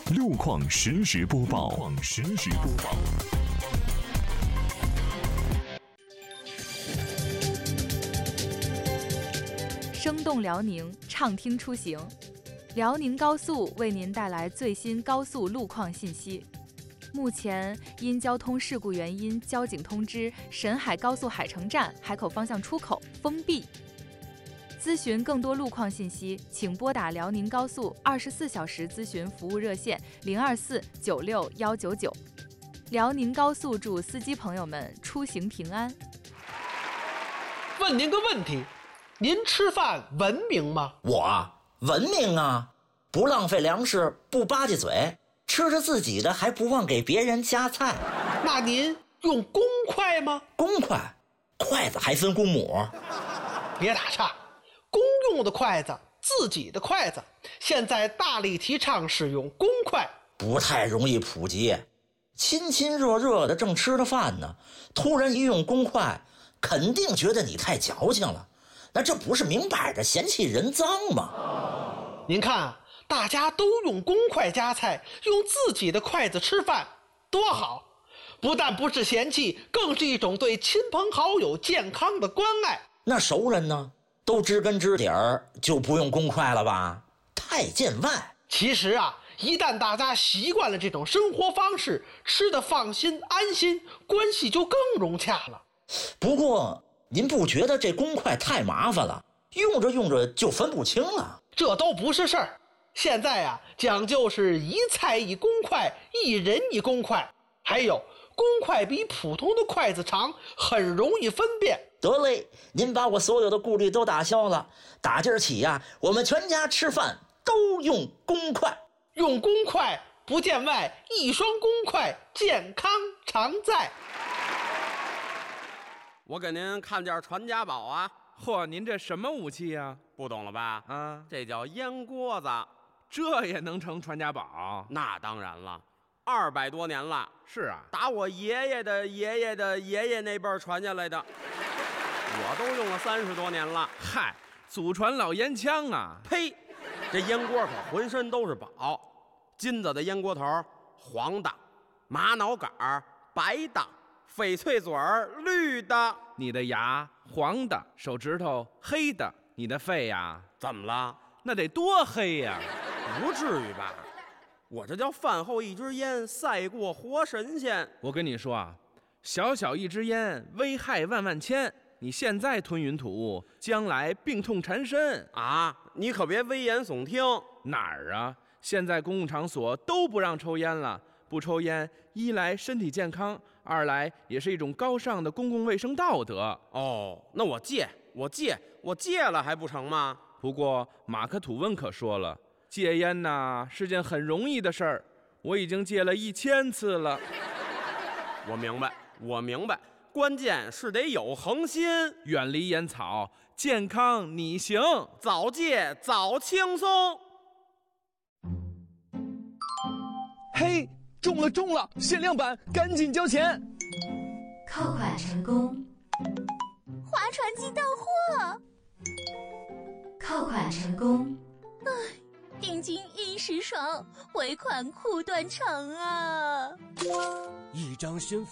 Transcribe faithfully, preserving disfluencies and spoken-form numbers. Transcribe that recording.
路况实时播报。路况实时播报。 生动辽宁，畅听出行。辽宁高速为您带来最新高速路况信息。目前因交通事故原因，交警通知沈海高速海城站海口方向出口封闭。咨询更多路况信息，请拨打辽宁高速二十四小时咨询服务热线零二四九六幺九九。辽宁高速祝司机朋友们出行平安。 问您个问题，您吃饭文明吗？ 我文明啊，不浪费粮食，不吧唧嘴，吃着自己的还不忘给别人夹菜。 那您用公筷吗？ 公筷，筷子还分公母？ 别打岔，公用的筷子，自己的筷子，现在大力提倡使用公筷， 不太容易普及。亲亲热热的正吃着饭呢，突然一用公筷，肯定觉得你太矫情了。那这不是明摆着嫌弃人脏吗？ 您看，大家都用公筷夹菜，用自己的筷子吃饭，多好！不但不是嫌弃，更是一种对亲朋好友健康的关爱。 那熟人呢，都知根知底儿，就不用公筷了吧？太见外。 其实啊，一旦大家习惯了这种生活方式，吃得放心安心，关系就更融洽了。 不过您不觉得这公筷太麻烦了，用着用着就分不清了？ 这都不是事儿。现在啊，讲究是一菜一公筷，一人一公筷，还有公筷比普通的筷子长，很容易分辨。 得嘞，您把我所有的顾虑都打消了。打今儿起呀、啊，我们全家吃饭都用公筷。 用公筷不见外，一双公筷健康常在。 我给您看件传家宝啊！ 嚯，您这什么武器呀？ 不懂了吧？ 啊， 这叫烟锅子， 这也能成传家宝？ 那当然了，二百多年了。 是啊， 打我爷爷的爷爷的爷爷那辈儿传下来的，我都用了三十多年了。 嗨，祖传老烟枪啊！ 呸，这烟锅可浑身都是宝，金子的烟锅头，黄的；玛瑙杆儿，白的；翡翠嘴儿，绿的。 你的牙黄的，手指头黑的，你的肺呀？ 怎么了？ 那得多黑呀？ 不至于吧？我这叫饭后一支烟，赛过活神仙。 我跟你说啊，小小一支烟，危害万万千。你现在吞云吐雾，将来病痛缠身啊！你可别危言耸听。 哪儿啊？现在公共场所都不让抽烟了。不抽烟，一来身体健康，二来也是一种高尚的公共卫生道德。 哦，那我戒，我戒，我戒了还不成吗？ 不过马克吐温可说了，戒烟呐是件很容易的事儿，我已经戒了一千次了。 我明白，我明白，关键是得有恒心， 远离烟草，健康你行， 早戒早轻松。 嘿，中了中了，限量版，赶紧交钱！ 扣款成功， 划船机到货， 扣款成功。 唉，定金一时爽，尾款苦断肠啊！ 一张身份